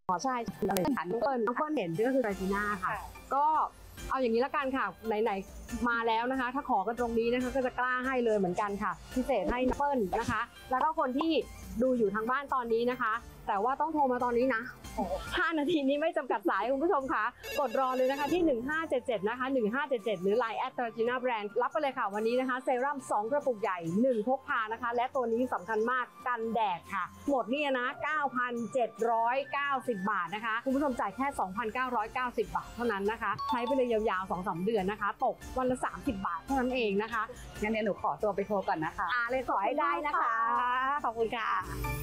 อ๋อใช่เลยค่ะน้องเปิ้ลเห็นก็คือไตรจีน่าค่ะก็เอาอย่างนี้ละกันค่ะไหนๆมาแล้วนะคะถ้าขอกันตรงนี้นะคะก็จะกล้าให้เลยเหมือนกันค่ะพิเศษให้น้องเปิ้ลนะคะแล้วก็คนที่ดูอยู่ทางบ้านตอนนี้นะคะแต่ว่าต้องโทรมาตอนนี้นะ5 นาทีนี้ไม่จำกัดสายคุณผู้ชมค่ะกดรอเลยนะคะที่1577นะคะ1577หรือ Line @Trajina Brand รับไปเลยค่ะวันนี้นะคะเซรั่ม2กระปุกใหญ่1พกพานะคะและตัวนี้สำคัญมากกันแดดค่ะหมดเนี่ยนะ 9,790 บาทนะคะคุณผู้ชมจ่ายแค่ 2,990 บาทเท่านั้นนะคะใช้ไปเลยยาวๆ 2-3 เดือนนะคะตกวันละ30 บาทเท่านั้นเองนะคะงั้นเนี่ยหนูขอตัวไปโทรก่อนนะคะเลยขอให้ได้นะคะขอบคุณค่ะ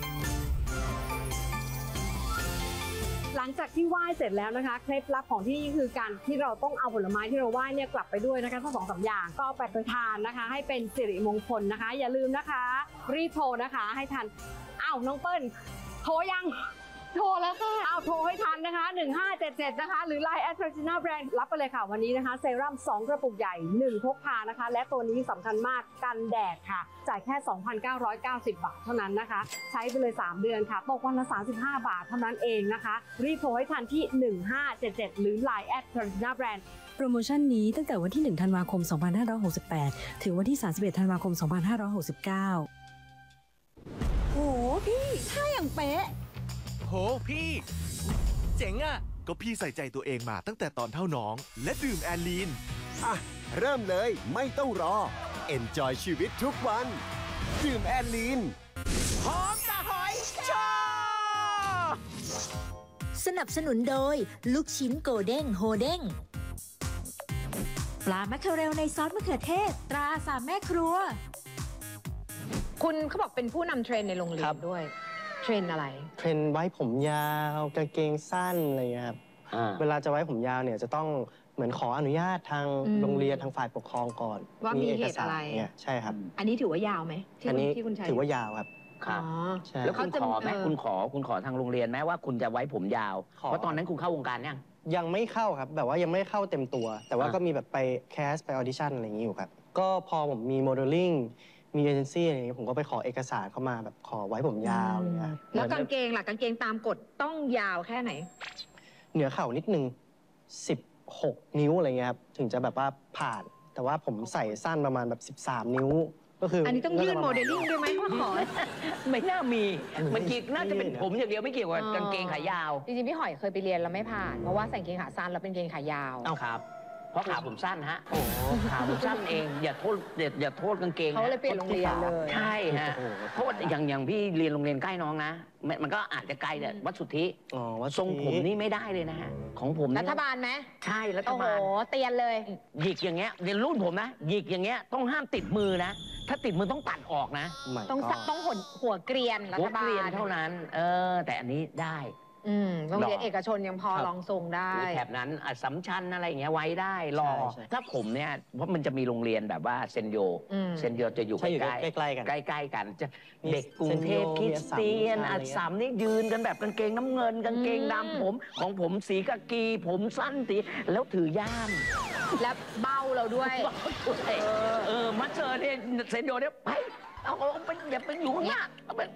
หลังจากที่ไหว้เสร็จแล้วนะคะเคล็ดลับของที่นี่คือการที่เราต้องเอาผลไม้ที่เราไหว้เนี่ยกลับไปด้วยนะคะทั้ง2-3 อย่างก็ไปทานนะคะให้เป็นสิริมงคลนะคะอย่าลืมนะคะรีบโทรนะคะให้ทันน้องเปิ้ลโทรยังโทรแล้วค่ะโทรให้ทันนะคะ1577นะคะหรือ Line @Trajina Brand รับไปเลยค่ะวันนี้นะคะเซรั่ม2กระปุกใหญ่1พกพานะคะและตัวนี้สำคัญมากกันแดดค่ะจ่ายแค่ 2,990 บาทเท่านั้นนะคะใช้ไปเลย3เดือนค่ะตกวันละ35 บาทเท่านั้นเองนะคะรีบโทรให้ทันที่1577หรือ Line @Trajina Brand โปรโมชั่นนี้ตั้งแต่วันที่1ธันวาคม2568ถึงวันที่31ธันวาคม2569 โหพี่ท่าอย่างเป๊ะโหพี่เจ๋งอ่ะก็พี่ใส่ใจตัวเองมาตั้งแต่ตอนเท่าน้องและดื่มแอลลีนเริ่มเลยไม่ต้องรอ Enjoy ชีวิตทุกวันดื่มแอลลีนหอมกะหอยชอสนับสนุนโดยลูกชิ้นโกเด้งโฮเด้งปลาแมคเคอเรลในซอสมะเขือเทศตราสามแม่ครัวคุณเขาบอกเป็นผู้นำเทรนในโรงเรียนด้วยเทรนอะไรเทรนไว้ผมยาวกางเกงสั้นอะไรเงี้ยครับเวลาจะไว้ผมยาวเนี่ยจะต้องเหมือนขออนุญาตทางโรงเรียนทางฝ่ายปกครองก่อนว่ามีเหตุอะไรเนี่ยใช่ครับอันนี้ถือว่ายาวไหมอันนี้ถือว่ายาวครับครับแล้วคุณขอไหมคุณขอทางโรงเรียนไหมว่าคุณจะไว้ผมยาวเพราะตอนนั้นคุณเข้าวงการยังไม่เข้าครับแบบว่ายังไม่เข้าเต็มตัวแต่ว่าก็มีแบบไปแคสไปออดิชั่นอะไรอย่างนี้อยู่ครับก็พอผมมีโมเดลลิ่งมีเอเจนซี่อะไรอย่างเงี้ยผมก็ไปขอเอกสารเข้ามาแบบขอไว้ผมยาวอะไรเงี้ยแล้วกางเกงล่ะกางเกงตามกฎต้องยาวแค่ไหนเหนือเข่านิดนึง16 นิ้วอะไรเงี้ยครับถึงจะแบบว่าผ่านแต่ว่าผมใส่สั้นประมาณแบบ13 นิ้วก็คืออันนี้ต้องยื่นโมเดลลิ่งด้วยไหมว่าขอไม่น่ามีมันน่าจะเป็นผมอย่างเดียวไม่เกี่ยวกับกางเกงขายาวจริงๆพี่หอยเคยไปเรียนแล้วไม่ผ่านเพราะว่าใส่กางเกงขาสั้นแล้วเป็นกางเกงขายาวครับเพราะขาผมสั้นฮะขาผมสั้นเองอย่าโทษกางเกงเขาเลยเปลี่ยนโรงเรียนเลยใช่ฮะเพราะว่าอย่างพี่เรียนโรงเรียนใกล้น้องนะมันก็อาจจะไกลแต่วัดสุทธิทรงผมนี่ไม่ได้เลยนะฮะของผมรัฐบาลไหมใช่รัฐบาลโอ้โหเตียนเลยหยิกอย่างเงี้ยเรียนรุ่นผมนะหยิกอย่างเงี้ยต้องห้ามติดมือนะถ้าติดมือต้องตัดออกนะต้องหัวเกรียนรัฐบาลเท่านั้นแต่อันนี้ได้โรงเรียนเอกชนยังพอลองทรงได้แถบนั้นอัสสัมชัญอะไรอย่างเงี้ยไว้ได้รอถ้าผมเนี่ยเพราะมันจะมีโรงเรียนแบบว่าเซนโยจะอยู่ใกล้กันจะเด็กกรุงเทพคริสเตียนอัสสัมนี่ยืนกันแบบกางเกงน้ำเงินกางเกงดำผมของผมสีกากีผมสั้นสีแล้วถือย่ามและเบ้าเราด้วยมาเจอเนี่ยเซนโยเนี่ยไปเอาไปอย่าไปอยู่ข้างหน้าเอาไป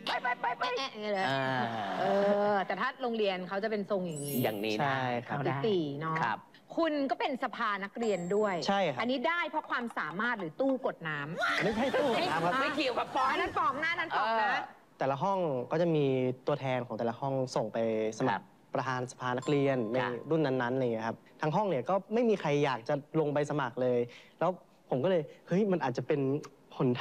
แต่ถ้าโรงเรียนเขาจะเป็นทรงอย่างนี้ใช่ครับตีเนาะคุณก็เป็นสภานักเรียนด้วยใช่ครับอันนี้ได้เพราะความสามารถหรือตู้กดน้ำไม่ใช่ตู้กดน้ำครับไม่เกี่ยวกับปองนั้นปองหน้านั้นปองนะแต่ละห้องก็จะมีตัวแทนของแต่ละห้องส่งไปสมัครประธานสภานักเรียนในรุ่นนั้นๆอะไรอย่างเงี้ยครับทั้งห้องเนี่ยก็ไม่มีใครอยากจะลงไปสมัครเลยแล้วผมก็เลยเฮ้ยมันอาจจะเป็นหน